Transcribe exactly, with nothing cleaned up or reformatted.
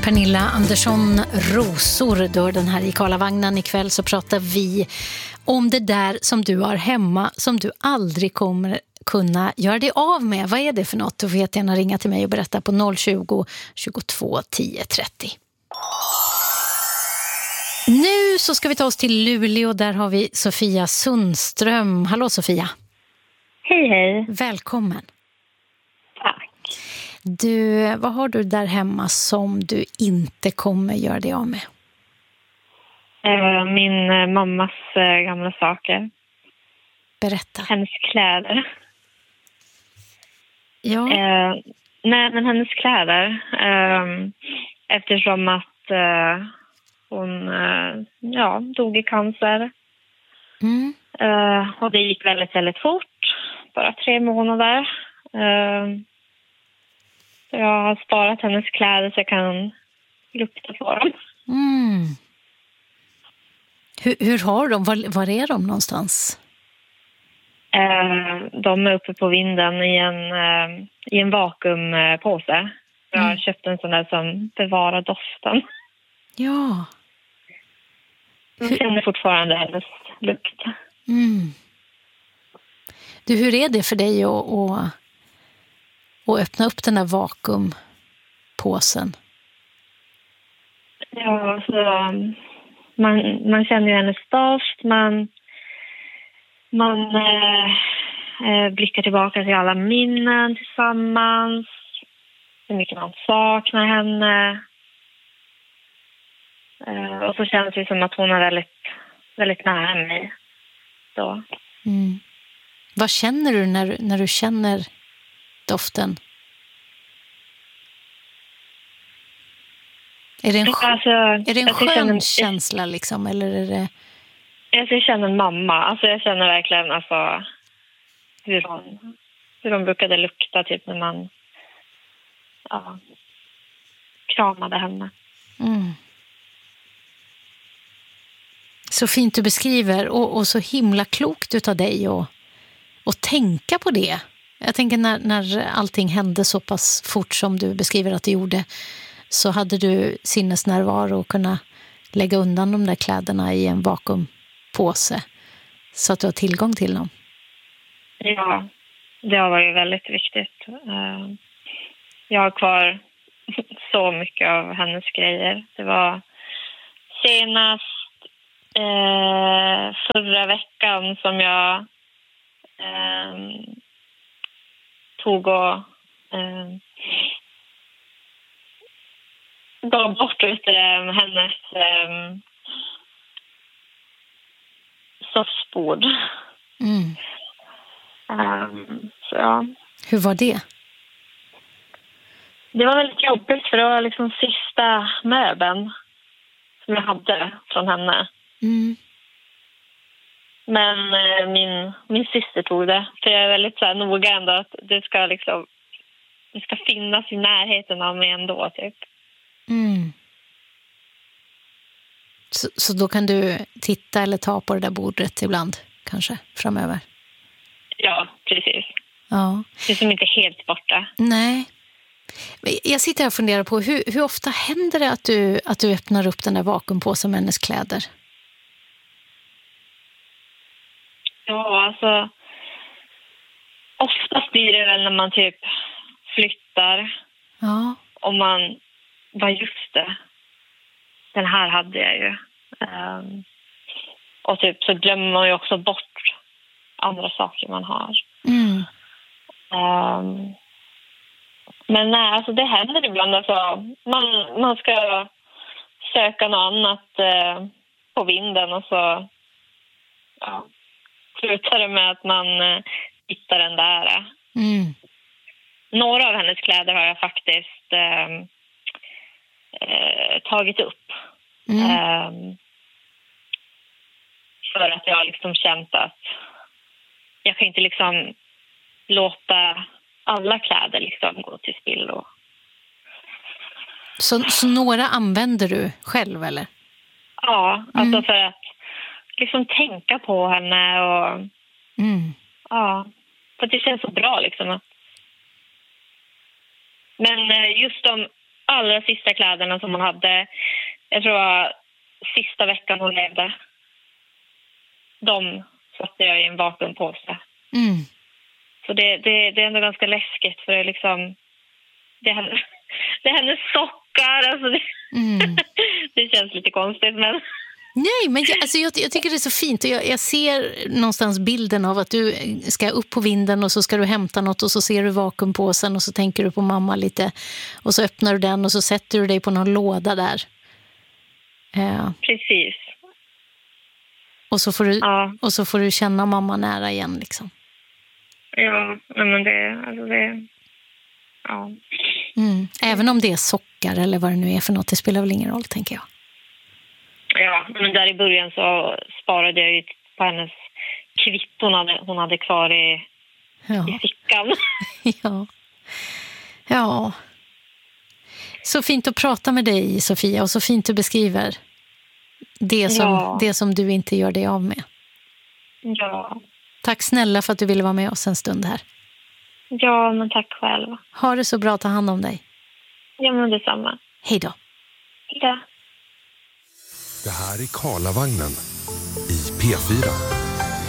Pernilla Andersson Rosor, då den här i Karlavagnen ikväll så pratar vi om det där som du har hemma som du aldrig kommer kunna göra dig av med. Vad är det för något? Du får gärna ringa till mig och berätta på noll tjugo, tjugotvå, tio, trettio. Nu så ska vi ta oss till Luleå, där har vi Sofia Sundström. Hallå Sofia. Hej hej. Välkommen. Tack. Du, vad har du där hemma som du inte kommer göra dig av med? Min mammas gamla saker. Berätta. Hennes kläder. Ja. Eh, nej, men hennes kläder. Eh, eftersom att eh, hon eh, ja, dog i cancer. Mm. Eh, och det gick väldigt, väldigt fort. Bara tre månader. Eh, så jag har sparat hennes kläder så jag kan lukta på dem. Mm. Hur, hur har de? Var, var är de någonstans? Eh, de är uppe på vinden i en, eh, i en vakuumpåse. Jag har Mm. köpt en sån där som bevarar doften. Ja. Jag känner fortfarande hennes lukt. Mm. Du, hur är det för dig att, att, att öppna upp den där vakuumpåsen? Ja, så man, man känner ju hennes doft. Man, man eh, eh, blickar tillbaka till alla minnen tillsammans. Hur mycket man saknar henne. Eh, och så känns det som att hon är väldigt, väldigt nära mig. Så. Mm. Vad känner du när, när du känner doften? Är det en, sk- Alltså, är det en jag skön känner, känsla liksom, eller är det... jag, jag känner en mamma. Alltså, jag känner verkligen alltså, hur, hon, hur hon brukade lukta typ när man ja, kramade henne. Mm. Så fint du beskriver och, och så himla klokt utav dig och, och tänka på det. Jag tänker när, när allting hände så pass fort som du beskriver att det gjorde, så hade du sinnesnärvaro och kunna lägga undan de där kläderna i en vakuumpåse så att du har tillgång till dem. Ja, det har varit väldigt viktigt. Jag har kvar så mycket av hennes grejer. Det var senast eh, förra veckan som jag eh, tog och eh, gav bort ute hennes eh, soffbord. Mm. Um, så ja. Hur var det? Det var väldigt jobbigt för det var liksom sista möbeln som jag hade från henne. Mm. Men eh, min, min syster tog det. För jag är väldigt så här noga ändå att det ska liksom det ska finnas i närheten av mig ändå typ. Mm. Så, så då kan du titta eller ta på det där bordet ibland kanske framöver? Ja, precis. Ja. Det är som inte helt borta. Nej. Jag sitter här och funderar på hur, hur ofta händer det att du, att du öppnar upp den där vakuumpåsen med hennes kläder? Ja, alltså oftast blir det väl när man typ flyttar. Ja. Och man var just det. Den här hade jag ju. Um, och typ så glömmer man ju också bort andra saker man har. Mm. Um, men nej, alltså det händer ibland. Alltså, man, man ska söka något annat uh, på vinden och så ja, slutar det med att man uh, hittar den där. Mm. Några av hennes kläder har jag faktiskt uh, uh, tagit upp. Mm. Um, för att jag har liksom känt att jag kan inte liksom låta alla kläder liksom gå till spillo. Så, så några använder du själv, eller? Ja, alltså Mm. för att liksom tänka på henne och Mm. ja, för att det känns så bra liksom. Men just de allra sista kläderna som hon hade, jag tror det var sista veckan hon levde, de satte jag i en vakuumpåse. Mm. Så det, det, det är ändå ganska läskigt, för det är liksom det är hennes, det är hennes sockar, alltså det, mm. det känns lite konstigt, men nej, men jag, alltså jag, jag tycker det är så fint, och jag, jag ser någonstans bilden av att du ska upp på vinden och så ska du hämta något, och så ser du vakuumpåsen och så tänker du på mamma lite, och så öppnar du den och så sätter du dig på någon låda där. Ja. Precis. Och så får du, ja. och så får du känna mamma nära igen liksom. Ja, men det, alltså det ja. Mm. Även om det är sockar eller vad det nu är för något, det spelar väl ingen roll, tänker jag. Ja, men där i början så sparade jag ju på hennes kvitton hade, hon hade kvar i, ja. i fickan. ja. ja. Så fint att prata med dig, Sofia, och så fint du beskriver det som, ja. det som du inte gör dig av med. Ja. Tack snälla för att du ville vara med oss en stund här. Ja, men tack själv. Ha det så bra, ta hand om dig. Ja, men detsamma. Hej då. Hej då. Det här är Karlavagnen i P fyra.